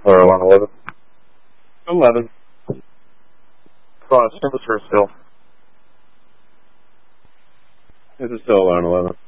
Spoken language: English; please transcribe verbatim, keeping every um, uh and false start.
Or alarm eleven? eleven. Go on, temperature still. This is still alarm eleven.